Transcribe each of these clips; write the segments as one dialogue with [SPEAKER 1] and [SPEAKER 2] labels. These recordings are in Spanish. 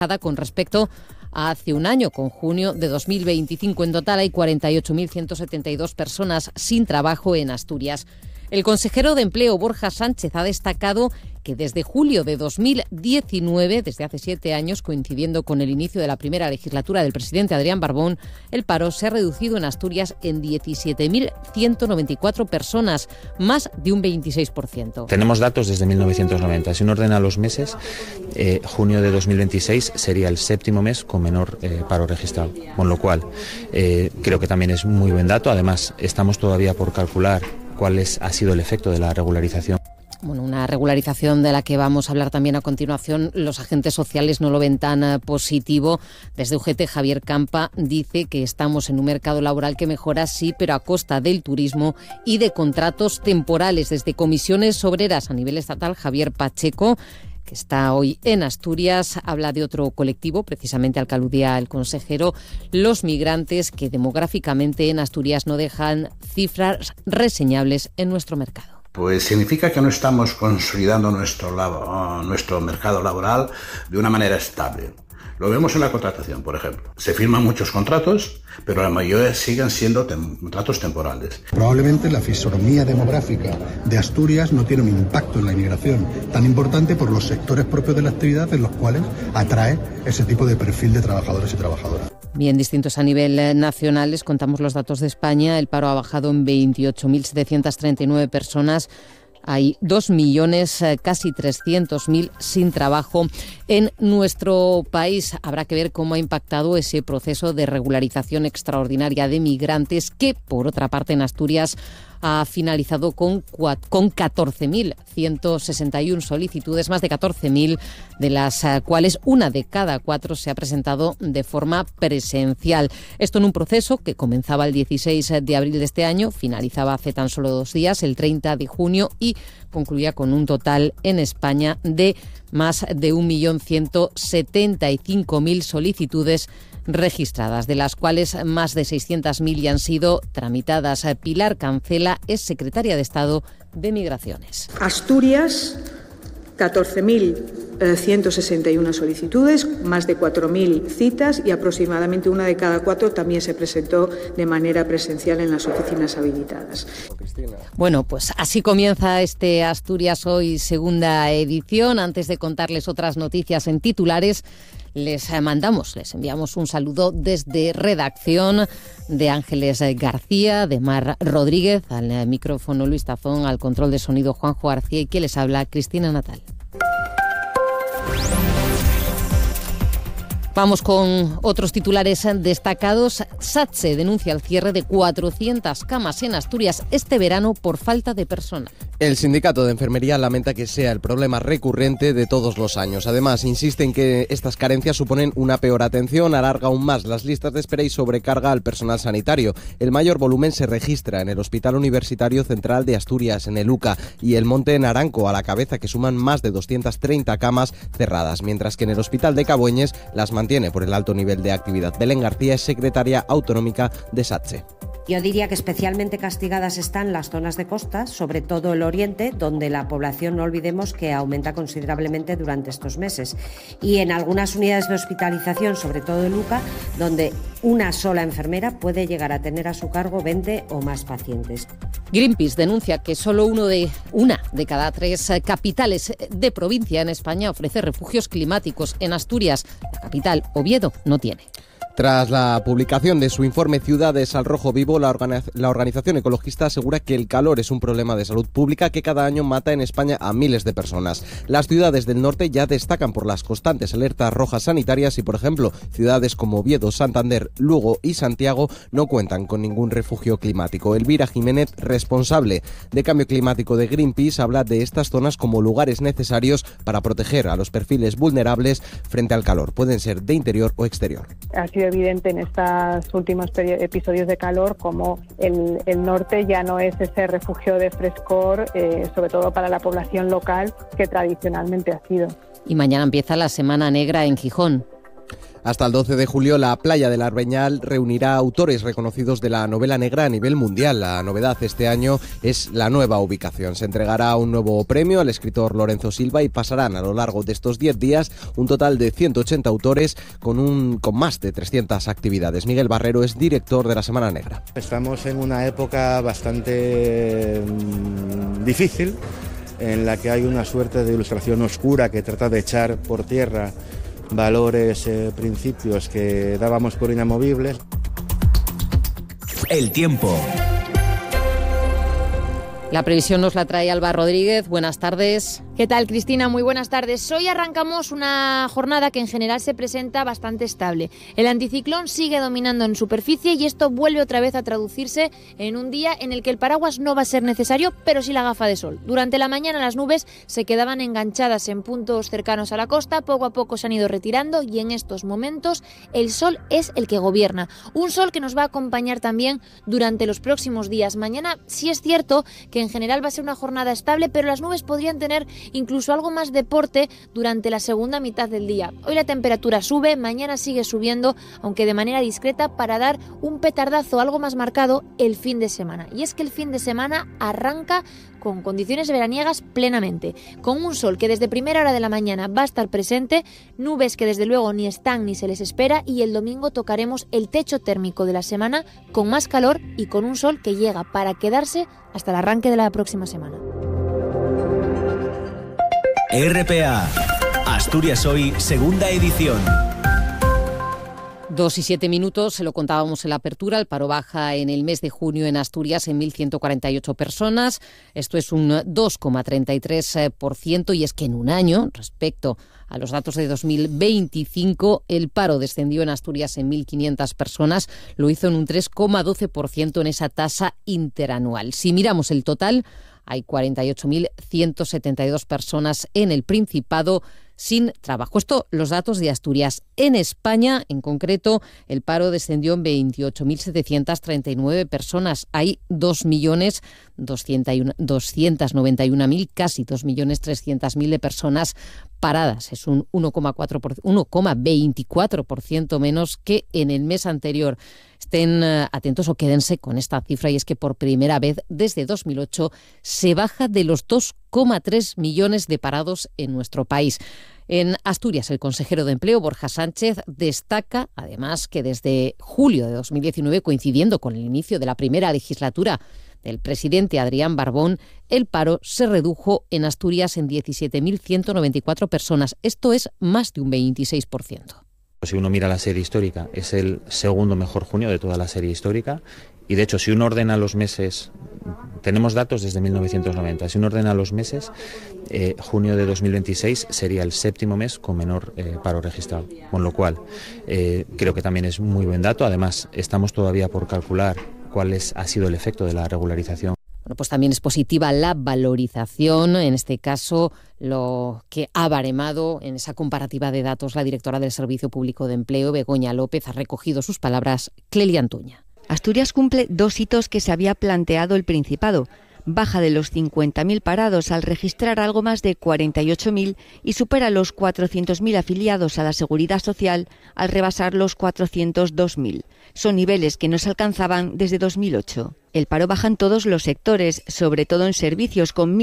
[SPEAKER 1] con respecto a hace un año, con junio de 2025. En total hay 48.172 personas sin trabajo en Asturias. El consejero de Empleo, Borja Sánchez, ha destacado que desde julio de 2019, desde hace 7 años, coincidiendo con el inicio de la primera legislatura del presidente Adrián Barbón, el paro se ha reducido en Asturias en 17.194 personas, más de un 26%.
[SPEAKER 2] Tenemos datos desde 1990. Si uno ordena los meses, junio de 2026 sería el 7º mes con menor paro registrado. Con lo cual, creo que también es muy buen dato. Además, estamos todavía por calcular cuál ha sido el efecto de la regularización.
[SPEAKER 1] Bueno, una regularización de la que vamos a hablar también a continuación. Los agentes sociales no lo ven tan positivo. Desde UGT, Javier Campa dice que estamos en un mercado laboral que mejora, sí, pero a costa del turismo y de contratos temporales. Desde Comisiones Obreras a nivel estatal, Javier Pacheco, que está hoy en Asturias, habla de otro colectivo, precisamente al que aludía el consejero, los migrantes, que demográficamente en Asturias no dejan cifras reseñables en nuestro mercado.
[SPEAKER 3] Pues significa que no estamos consolidando nuestro mercado laboral de una manera estable. Lo vemos en la contratación, por ejemplo. Se firman muchos contratos, pero la mayoría siguen siendo contratos temporales.
[SPEAKER 4] Probablemente la fisonomía demográfica de Asturias no tiene un impacto en la inmigración tan importante por los sectores propios de la actividad en los cuales atrae ese tipo de perfil de trabajadores y trabajadoras.
[SPEAKER 1] Bien distintos a nivel nacional. Les contamos los datos de España. El paro ha bajado en 28.739 personas. Hay 2 millones, casi 300.000 sin trabajo en nuestro país. Habrá que ver cómo ha impactado ese proceso de regularización extraordinaria de migrantes que, por otra parte, en Asturias ha finalizado con 14.161 solicitudes, más de 14.000, de las cuales 1 de cada 4 se ha presentado de forma presencial. Esto en un proceso que comenzaba el 16 de abril de este año, finalizaba hace tan solo 2 días, el 30 de junio, y concluía con un total en España de más de 1.175.000 solicitudes registradas, de las cuales más de 600.000 ya han sido tramitadas. Pilar Cancela es secretaria de Estado de Migraciones.
[SPEAKER 5] Asturias, 14.161 solicitudes, más de 4.000 citas, y aproximadamente 1 de cada 4 también se presentó de manera presencial en las oficinas habilitadas.
[SPEAKER 1] Bueno, pues así comienza este Asturias Hoy, segunda edición. Antes de contarles otras noticias en titulares, les enviamos un saludo desde redacción, de Ángeles García, de Mar Rodríguez, al micrófono Luis Tazón, al control de sonido Juanjo García, y que les habla Cristina Natal. Vamos con otros titulares destacados. SATSE denuncia el cierre de 400 camas en Asturias este verano por falta de personal.
[SPEAKER 6] El sindicato de enfermería lamenta que sea el problema recurrente de todos los años. Además, insiste en que estas carencias suponen una peor atención, alarga aún más las listas de espera y sobrecarga al personal sanitario. El mayor volumen se registra en el Hospital Universitario Central de Asturias, en el UCA, y el Monte Naranco a la cabeza, que suman más de 230 camas cerradas, mientras que en el Hospital de Cabueñes las mantiene por el alto nivel de actividad. Belén García es secretaria autonómica de SATSE.
[SPEAKER 7] Yo diría que especialmente castigadas están las zonas de costa, sobre todo el oriente, donde la población, no olvidemos, que aumenta considerablemente durante estos meses. Y en algunas unidades de hospitalización, sobre todo en UCA, donde una sola enfermera puede llegar a tener a su cargo 20 o más pacientes.
[SPEAKER 1] Greenpeace denuncia que solo una de cada 3 capitales de provincia en España ofrece refugios climáticos. En Asturias, la capital, Oviedo, no tiene.
[SPEAKER 6] Tras la publicación de su informe Ciudades al Rojo Vivo, la organización ecologista asegura que el calor es un problema de salud pública que cada año mata en España a miles de personas. Las ciudades del norte ya destacan por las constantes alertas rojas sanitarias y, por ejemplo, ciudades como Oviedo, Santander, Lugo y Santiago no cuentan con ningún refugio climático. Elvira Jiménez, responsable de Cambio Climático de Greenpeace, habla de estas zonas como lugares necesarios para proteger a los perfiles vulnerables frente al calor. Pueden ser de interior o exterior.
[SPEAKER 8] Ha sido evidente en estos últimos episodios de calor como el norte ya no es ese refugio de frescor, sobre todo para la población local, que tradicionalmente ha sido.
[SPEAKER 1] Y mañana empieza la Semana Negra en Gijón.
[SPEAKER 6] Hasta el 12 de julio, la playa del Arbeñal reunirá autores reconocidos de la novela negra a nivel mundial. La novedad este año es la nueva ubicación. Se entregará un nuevo premio al escritor Lorenzo Silva y pasarán a lo largo de estos 10 días un total de 180 autores con más de 300 actividades. Miguel Barrero es director de la Semana Negra.
[SPEAKER 9] Estamos en una época bastante difícil, en la que hay una suerte de ilustración oscura que trata de echar por tierra valores, principios que dábamos por inamovibles.
[SPEAKER 10] El tiempo.
[SPEAKER 1] La previsión nos la trae Alba Rodríguez. Buenas tardes.
[SPEAKER 11] ¿Qué tal, Cristina? Muy buenas tardes. Hoy arrancamos una jornada que en general se presenta bastante estable. El anticiclón sigue dominando en superficie y esto vuelve otra vez a traducirse en un día en el que el paraguas no va a ser necesario, pero sí la gafa de sol. Durante la mañana las nubes se quedaban enganchadas en puntos cercanos a la costa, poco a poco se han ido retirando y en estos momentos el sol es el que gobierna. Un sol que nos va a acompañar también durante los próximos días. Mañana sí es cierto que en general va a ser una jornada estable, pero las nubes podrían tener incluso algo más de porte durante la segunda mitad del día. Hoy la temperatura sube, mañana sigue subiendo, aunque de manera discreta, para dar un petardazo algo más marcado el fin de semana. Y es que el fin de semana arranca con condiciones veraniegas plenamente, con un sol que desde primera hora de la mañana va a estar presente, nubes que desde luego ni están ni se les espera, y el domingo tocaremos el techo térmico de la semana con más calor y con un sol que llega para quedarse hasta el arranque de la próxima semana.
[SPEAKER 10] RPA, Asturias Hoy, segunda edición.
[SPEAKER 1] 2:07, se lo contábamos en la apertura, el paro baja en el mes de junio en Asturias en 1.148 personas, esto es un 2,33%, y es que en un año, respecto a los datos de 2025, el paro descendió en Asturias en 1.500 personas, lo hizo en un 3,12% en esa tasa interanual. Si miramos el total, hay 48.172 personas en el Principado sin trabajo. Esto, los datos de Asturias. En España, en concreto, el paro descendió en 28.739 personas. Hay 2.291.000, casi 2.300.000 de personas paradas. Es un 1,24% menos que en el mes anterior. Estén atentos o quédense con esta cifra, y es que por primera vez desde 2008 se baja de los 2,3 millones de parados en nuestro país. En Asturias, el consejero de Empleo, Borja Sánchez, destaca además que desde julio de 2019, coincidiendo con el inicio de la primera legislatura del presidente Adrián Barbón, el paro se redujo en Asturias en 17.194 personas. Esto es más de un 26%.
[SPEAKER 2] Si uno mira la serie histórica, es el segundo mejor junio de toda la serie histórica, y de hecho, si uno ordena los meses, tenemos datos desde 1990, si uno ordena los meses, junio de 2026 sería el séptimo mes con menor paro registrado, con lo cual creo que también es muy buen dato. Además, estamos todavía por calcular cuál ha sido el efecto de la regularización.
[SPEAKER 1] Bueno, pues también es positiva la valorización, en este caso lo que ha baremado en esa comparativa de datos la directora del Servicio Público de Empleo, Begoña López, ha recogido sus palabras Clelia Antuña.
[SPEAKER 12] Asturias cumple dos hitos que se había planteado el Principado. Baja de los 50.000 parados al registrar algo más de 48.000 y supera los 400.000 afiliados a la Seguridad Social al rebasar los 402.000. Son niveles que no se alcanzaban desde 2008. El paro baja en todos los sectores, sobre todo en servicios, con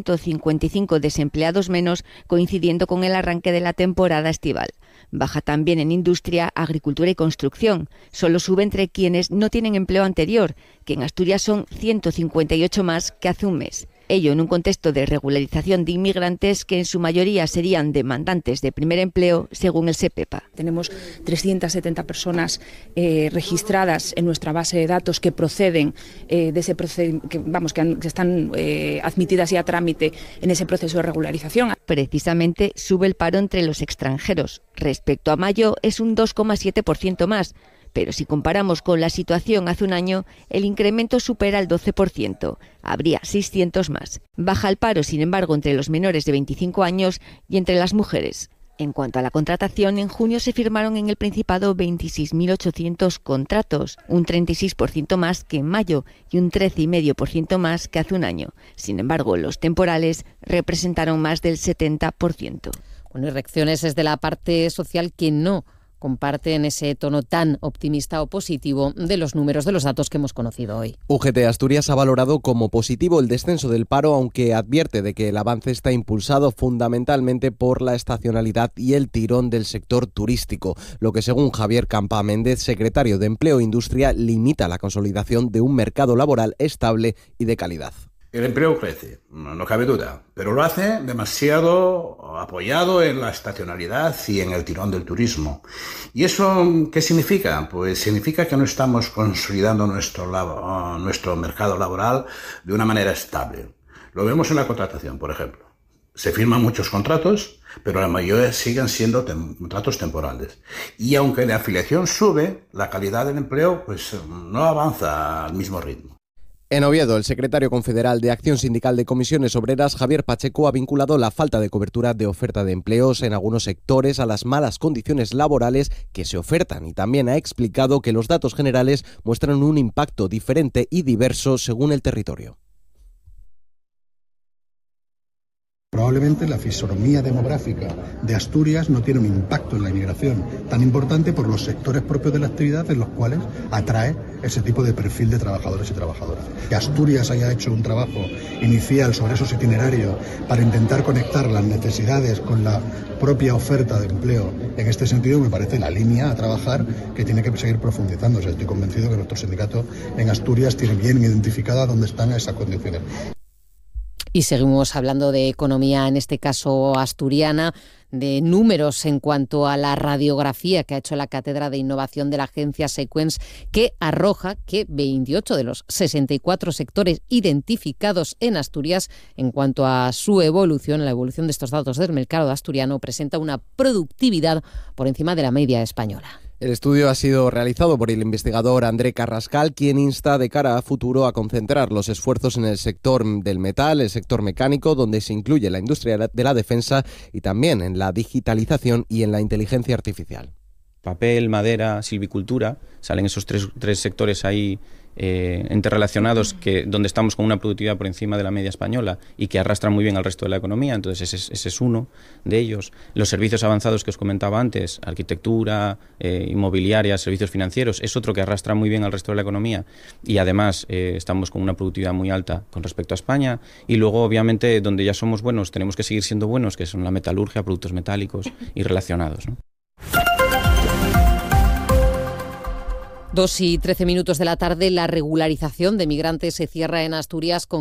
[SPEAKER 12] 1.155 desempleados menos, coincidiendo con el arranque de la temporada estival. Baja también en industria, agricultura y construcción. Solo sube entre quienes no tienen empleo anterior, que en Asturias son 158 más que hace un mes. Ello en un contexto de regularización de inmigrantes que en su mayoría serían demandantes de primer empleo, según el SEPEPA.
[SPEAKER 13] Tenemos 370 personas registradas en nuestra base de datos que proceden de ese proceso, que están admitidas ya a trámite en ese proceso de regularización.
[SPEAKER 12] Precisamente sube el paro entre los extranjeros. Respecto a mayo es un 2,7% más. Pero si comparamos con la situación hace un año, el incremento supera el 12%. Habría 600 más. Baja el paro, sin embargo, entre los menores de 25 años y entre las mujeres. En cuanto a la contratación, en junio se firmaron en el Principado 26.800 contratos, un 36% más que en mayo y un 13,5% más que hace un año. Sin embargo, los temporales representaron más del 70%.
[SPEAKER 1] Bueno, y reacciones desde la parte social que no comparten ese tono tan optimista o positivo de los números, de los datos que hemos conocido hoy.
[SPEAKER 6] UGT Asturias ha valorado como positivo el descenso del paro, aunque advierte de que el avance está impulsado fundamentalmente por la estacionalidad y el tirón del sector turístico, lo que según Javier Campa Méndez, secretario de Empleo e Industria, limita la consolidación de un mercado laboral estable y de calidad.
[SPEAKER 3] El empleo crece, no cabe duda, pero lo hace demasiado apoyado en la estacionalidad y en el tirón del turismo. ¿Y eso qué significa? Pues significa que no estamos consolidando nuestro mercado laboral de una manera estable. Lo vemos en la contratación, por ejemplo. Se firman muchos contratos, pero la mayoría siguen siendo contratos temporales. Y aunque la afiliación sube, la calidad del empleo pues no avanza al mismo ritmo.
[SPEAKER 6] En Oviedo, el secretario confederal de Acción Sindical de Comisiones Obreras, Javier Pacheco, ha vinculado la falta de cobertura de oferta de empleos en algunos sectores a las malas condiciones laborales que se ofertan, y también ha explicado que los datos generales muestran un impacto diferente y diverso según el territorio.
[SPEAKER 4] Probablemente la fisonomía demográfica de Asturias no tiene un impacto en la inmigración tan importante por los sectores propios de la actividad en los cuales atrae ese tipo de perfil de trabajadores y trabajadoras. Que Asturias haya hecho un trabajo inicial sobre esos itinerarios para intentar conectar las necesidades con la propia oferta de empleo, en este sentido me parece la línea a trabajar que tiene que seguir profundizándose. Estoy convencido que nuestro sindicato en Asturias tiene bien identificada dónde están esas condiciones.
[SPEAKER 1] Y seguimos hablando de economía, en este caso asturiana, de números en cuanto a la radiografía que ha hecho la Cátedra de Innovación de la agencia Sequence, que arroja que 28 de los 64 sectores identificados en Asturias en cuanto a su evolución, la evolución de estos datos del mercado asturiano, presenta una productividad por encima de la media española.
[SPEAKER 6] El estudio ha sido realizado por el investigador André Carrascal, quien insta de cara a futuro a concentrar los esfuerzos en el sector del metal, el sector mecánico, donde se incluye la industria de la defensa, y también en la digitalización y en la inteligencia artificial.
[SPEAKER 14] Papel, madera, silvicultura, salen esos tres sectores ahí interrelacionados, donde estamos con una productividad por encima de la media española y que arrastran muy bien al resto de la economía. Entonces ese es uno de ellos. Los servicios avanzados que os comentaba antes, arquitectura, inmobiliaria, servicios financieros, es otro que arrastra muy bien al resto de la economía, y además estamos con una productividad muy alta con respecto a España. Y luego, obviamente, donde ya somos buenos, tenemos que seguir siendo buenos, que son la metalurgia, productos metálicos y relacionados, ¿no?
[SPEAKER 1] 2:13 de la tarde, la regularización de migrantes se cierra en Asturias con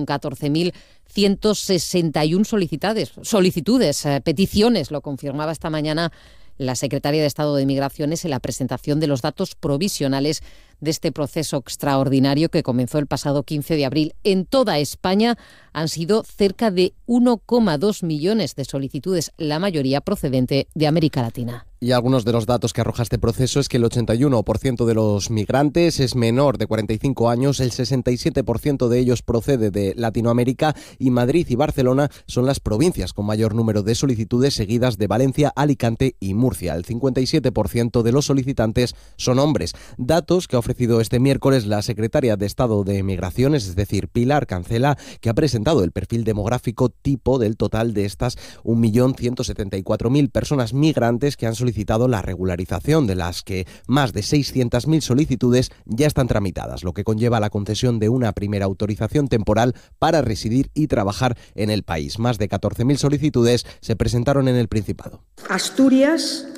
[SPEAKER 1] 14.161 solicitudes, peticiones, lo confirmaba esta mañana la secretaria de Estado de Migraciones en la presentación de los datos provisionales de este proceso extraordinario que comenzó el pasado 15 de abril. En toda España han sido cerca de 1,2 millones de solicitudes, la mayoría procedente de América Latina.
[SPEAKER 6] Y algunos de los datos que arroja este proceso es que el 81% de los migrantes es menor de 45 años, el 67% de ellos procede de Latinoamérica, y Madrid y Barcelona son las provincias con mayor número de solicitudes, seguidas de Valencia, Alicante y Murcia. El 57% de los solicitantes son hombres. Datos que ha ofrecido este miércoles la secretaria de Estado de Migraciones, es decir, Pilar Cancela, que ha presentado el perfil demográfico tipo del total de estas 1.174.000 personas migrantes que han solicitado la regularización, de las que más de 600.000 solicitudes ya están tramitadas, lo que conlleva la concesión de una primera autorización temporal para residir y trabajar en el país. Más de 14.000 solicitudes se presentaron en el Principado.
[SPEAKER 5] Asturias,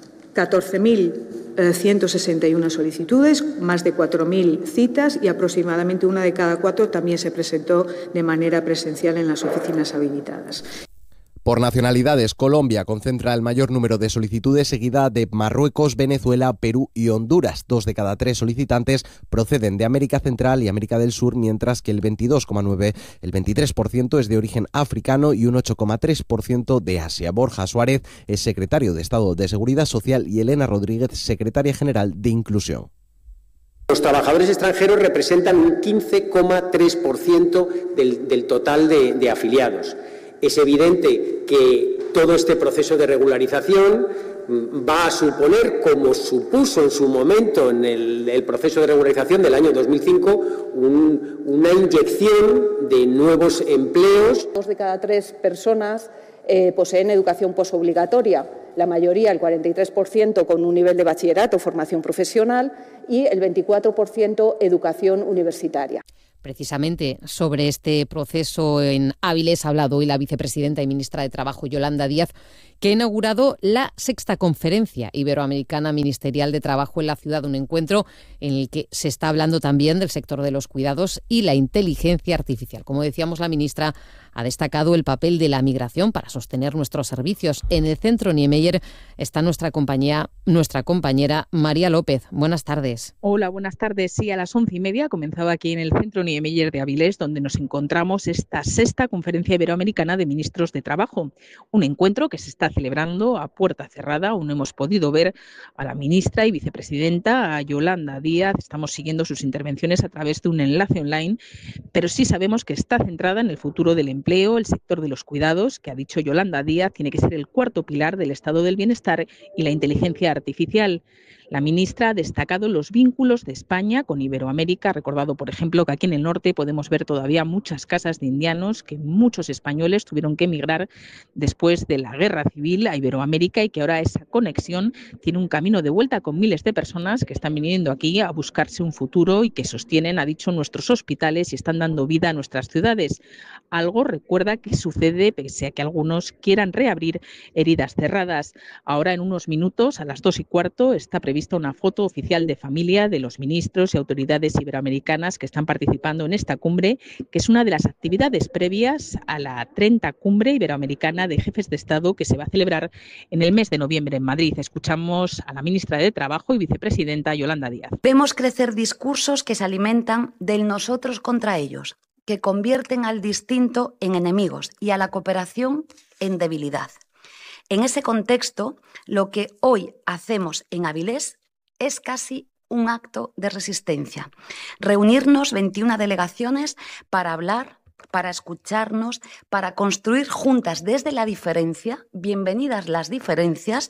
[SPEAKER 5] 14.161 solicitudes, más de 4.000 citas, y aproximadamente una de cada 4 también se presentó de manera presencial en las oficinas habilitadas.
[SPEAKER 6] Por nacionalidades, Colombia concentra el mayor número de solicitudes, seguida de Marruecos, Venezuela, Perú y Honduras. 2 de cada 3 solicitantes proceden de América Central y América del Sur, mientras que el 23% es de origen africano y un 8,3% de Asia. Borja Suárez es secretario de Estado de Seguridad Social y Elena Rodríguez, secretaria general de Inclusión.
[SPEAKER 15] Los trabajadores extranjeros representan un 15,3% del total de afiliados. Es evidente que todo este proceso de regularización va a suponer, como supuso en su momento en el proceso de regularización del año 2005, una inyección de nuevos empleos.
[SPEAKER 16] 2 de cada 3 personas poseen educación posobligatoria.
[SPEAKER 5] la mayoría, el 43%, con un nivel de bachillerato, formación profesional, y el 24% educación universitaria.
[SPEAKER 1] Precisamente sobre este proceso en Áviles ha hablado hoy la vicepresidenta y ministra de Trabajo, Yolanda Díaz, que ha inaugurado la 6ª Conferencia Iberoamericana Ministerial de Trabajo en la ciudad, un encuentro en el que se está hablando también del sector de los cuidados y la inteligencia artificial. Como decíamos, la ministra ha destacado el papel de la migración para sostener nuestros servicios. En el centro Niemeyer está nuestra compañera María López. Buenas tardes.
[SPEAKER 13] Hola, buenas tardes. Sí, a las 11:30 comenzaba aquí en el centro Niemeyer de Avilés, donde nos encontramos esta 6ª Conferencia Iberoamericana de Ministros de Trabajo. Un encuentro que se está celebrando a puerta cerrada. Aún no hemos podido ver a la ministra y vicepresidenta, a Yolanda Díaz. Estamos siguiendo sus intervenciones a través de un enlace online, pero sí sabemos que está centrada en el futuro del empleo, el sector de los cuidados, que ha dicho Yolanda Díaz, tiene que ser el cuarto pilar del estado del bienestar y la inteligencia artificial. La ministra ha destacado los vínculos de España con Iberoamérica. Ha recordado, por ejemplo, que aquí en el norte podemos ver todavía muchas casas de indianos, que muchos españoles tuvieron que emigrar después de la guerra civil a Iberoamérica y que ahora esa conexión tiene un camino de vuelta con miles de personas que están viniendo aquí a buscarse un futuro y que sostienen, ha dicho, nuestros hospitales y están dando vida a nuestras ciudades. Algo, recuerda, que sucede pese a que algunos quieran reabrir heridas cerradas. Ahora, en unos minutos, a las 2:15, está prevista una foto oficial de familia de los ministros y autoridades iberoamericanas que están participando en esta cumbre, que es una de las actividades previas a la 30 Cumbre Iberoamericana de Jefes de Estado que se va a celebrar en el mes de noviembre en Madrid. Escuchamos a la ministra de Trabajo y vicepresidenta Yolanda Díaz.
[SPEAKER 16] Vemos crecer discursos que se alimentan del nosotros contra ellos, que convierten al distinto en enemigos y a la cooperación en debilidad. En ese contexto, lo que hoy hacemos en Avilés es casi un acto de resistencia. Reunirnos 21 delegaciones para hablar, para escucharnos, para construir juntas desde la diferencia, bienvenidas las diferencias,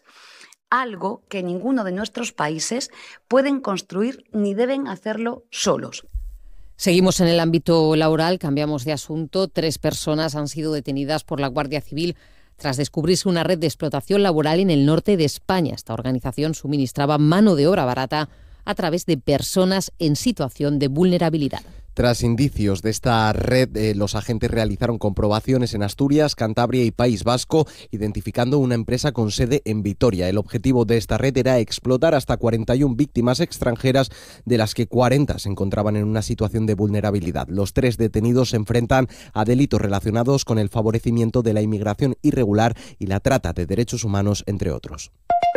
[SPEAKER 16] algo que ninguno de nuestros países pueden construir ni deben hacerlo solos.
[SPEAKER 1] Seguimos en el ámbito laboral, cambiamos de asunto. 3 personas han sido detenidas por la Guardia Civil tras descubrirse una red de explotación laboral en el norte de España. Esta organización suministraba mano de obra barata a través de personas en situación de vulnerabilidad.
[SPEAKER 6] Tras indicios de esta red, los agentes realizaron comprobaciones en Asturias, Cantabria y País Vasco, identificando una empresa con sede en Vitoria. El objetivo de esta red era explotar hasta 41 víctimas extranjeras, de las que 40 se encontraban en una situación de vulnerabilidad. Los 3 detenidos se enfrentan a delitos relacionados con el favorecimiento de la inmigración irregular y la trata de derechos humanos, entre otros.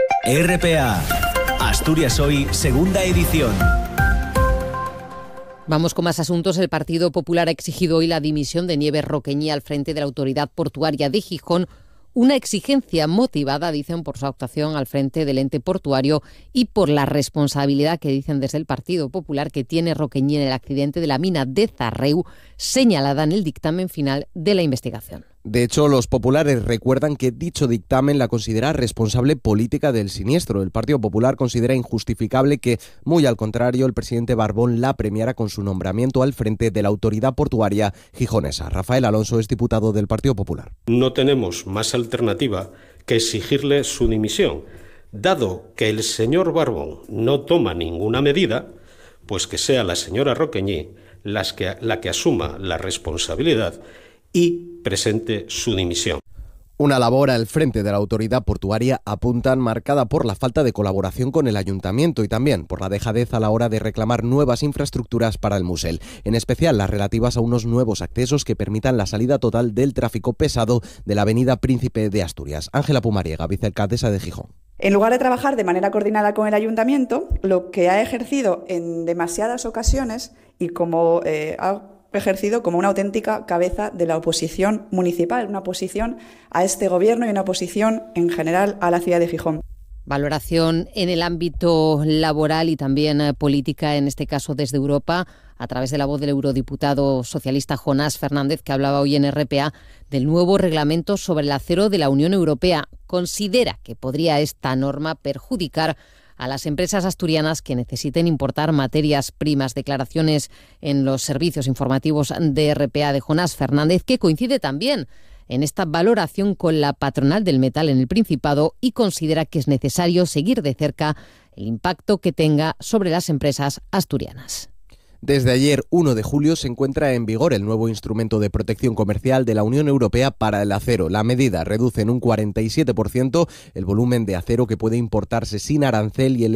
[SPEAKER 10] RPA, Asturias Hoy, segunda edición.
[SPEAKER 1] Vamos con más asuntos. El Partido Popular ha exigido hoy la dimisión de Nieves Roqueñi al frente de la Autoridad Portuaria de Gijón, una exigencia motivada, dicen, por su actuación al frente del ente portuario y por la responsabilidad que dicen desde el Partido Popular que tiene Roqueñi en el accidente de la mina de Zarreu, señalada en el dictamen final de la investigación.
[SPEAKER 6] De hecho, los populares recuerdan que dicho dictamen la considera responsable política del siniestro. El Partido Popular considera injustificable que, muy al contrario, el presidente Barbón la premiara con su nombramiento al frente de la autoridad portuaria gijonesa. Rafael Alonso es diputado del Partido Popular.
[SPEAKER 17] No tenemos más alternativa que exigirle su dimisión. Dado que el señor Barbón no toma ninguna medida, pues que sea la señora Roqueñi la que asuma la responsabilidad y presente su dimisión.
[SPEAKER 6] Una labor al frente de la autoridad portuaria, apuntan, marcada por la falta de colaboración con el ayuntamiento y también por la dejadez a la hora de reclamar nuevas infraestructuras para el Musel, en especial las relativas a unos nuevos accesos que permitan la salida total del tráfico pesado de la avenida Príncipe de Asturias. Ángela Pumariega, vicealcaldesa de Gijón.
[SPEAKER 18] En lugar de trabajar de manera coordinada con el ayuntamiento, lo que ha ejercido en demasiadas ocasiones y como ha ejercido como una auténtica cabeza de la oposición municipal, una oposición a este gobierno y una oposición en general a la ciudad de Gijón.
[SPEAKER 1] Valoración en el ámbito laboral y también política, en este caso desde Europa, a través de la voz del eurodiputado socialista Jonás Fernández, que hablaba hoy en RPA del nuevo reglamento sobre el acero de la Unión Europea. Considera que podría esta norma perjudicar a las empresas asturianas que necesiten importar materias primas. Declaraciones en los servicios informativos de RPA de Jonás Fernández, que coincide también en esta valoración con la patronal del metal en el Principado y considera que es necesario seguir de cerca el impacto que tenga sobre las empresas asturianas.
[SPEAKER 6] Desde ayer, 1 de julio, se encuentra en vigor el nuevo instrumento de protección comercial de la Unión Europea para el acero. La medida reduce en un 47% el volumen de acero que puede importarse sin arancel y